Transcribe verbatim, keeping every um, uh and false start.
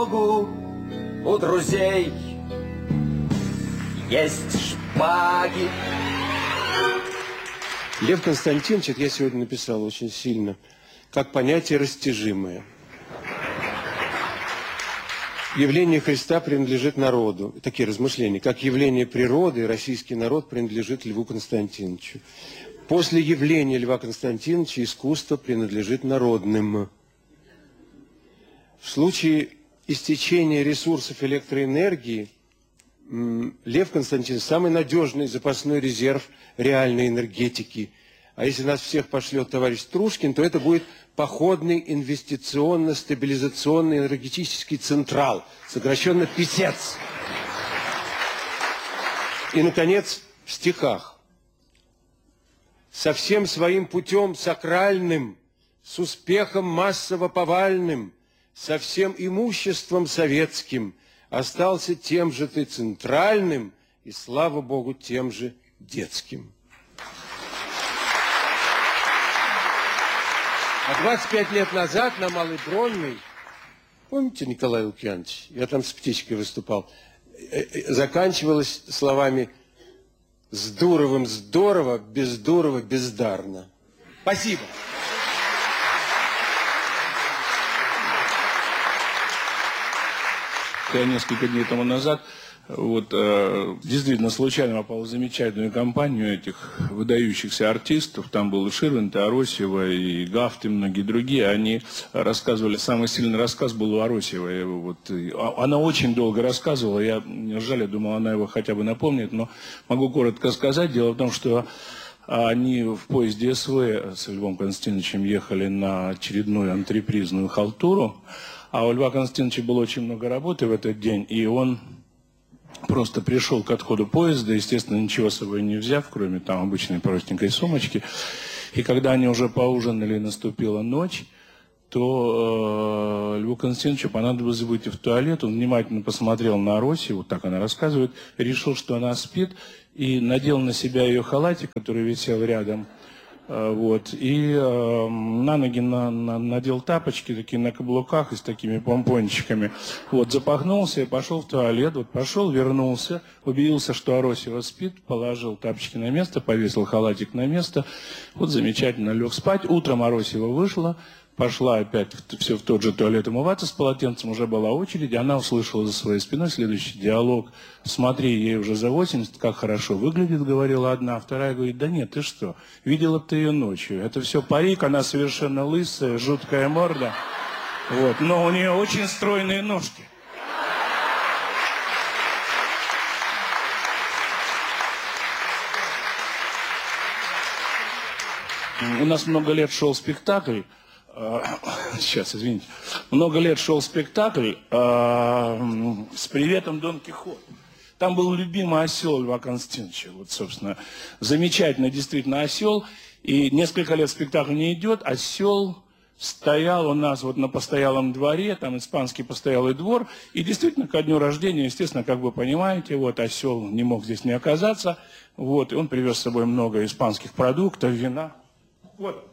У друзей есть шпаги. Лев Константинович, это я сегодня написал очень сильно, как понятие растяжимое. Явление Христа принадлежит народу. Такие размышления. Как явление природы, российский народ принадлежит Льву Константиновичу. После явления Льва Константиновича искусство принадлежит народным. В случае истечения ресурсов электроэнергии Лев Константинович самый надежный запасной резерв реальной энергетики. А если нас всех пошлет товарищ Трушкин, то это будет походный инвестиционно-стабилизационный энергетический централ, сокращенно ПИСЕЦ. И, наконец, в стихах. Со всем своим путем сакральным, с успехом массово-повальным, со всем имуществом советским остался тем же ты центральным и, слава Богу, тем же детским. А двадцать пять лет назад на Малой Бронной, помните, Николай Лукьянович, я там с птичкой выступал, заканчивалось словами «С Дуровым здорово, без Дурова бездарно». Спасибо. Я несколько дней тому назад вот, э, действительно случайно попал в замечательную компанию этих выдающихся артистов. Там был и Ширвинд, и Аросьева, и Гафт, и многие другие. Они рассказывали, самый сильный рассказ был у Аросьевой. Вот, и, она очень долго рассказывала, я, жаль, я думал, она его хотя бы напомнит, но могу коротко сказать. Дело в том, что они в поезде СВ с Львом Константиновичем ехали на очередную антрепризную халтуру. А у Льва Константиновича было очень много работы в этот день, и он просто пришел к отходу поезда, естественно, ничего с собой не взяв, кроме там обычной простенькой сумочки. И когда они уже поужинали, наступила ночь, то э, Льву Константиновичу понадобилось выйти в туалет. Он внимательно посмотрел на Аросью, вот так она рассказывает, решил, что она спит, и надел на себя ее халатик, который висел рядом. Вот, и э, на ноги на, на, надел тапочки, такие на каблуках и с такими помпончиками. Вот, запахнулся и пошел в туалет. Вот, пошел, вернулся, убедился, что Аросьева спит, положил тапочки на место, повесил халатик на место. Вот, замечательно лег спать. Утром Аросьева вышла, пошла опять все в тот же туалет умываться с полотенцем, уже была очередь. Она услышала за своей спиной следующий диалог. «Смотри, ей уже за восемьдесят, как хорошо выглядит», говорила одна. Вторая говорит: «Да нет, ты что, видела бы ты ее ночью. Это все парик, она совершенно лысая, жуткая морда. Вот, но у нее очень стройные ножки». У нас много лет шел спектакль. Сейчас, извините. Много лет шел спектакль э, с приветом Дон Кихот. Там был любимый осел Льва Константиновича. Вот, собственно, замечательный действительно осел. И несколько лет спектакль не идет. Осел стоял у нас вот на постоялом дворе, там испанский постоялый двор. И действительно, ко дню рождения, естественно, как вы понимаете, вот осел не мог здесь не оказаться. Вот, и он привез с собой много испанских продуктов, вина. Вот.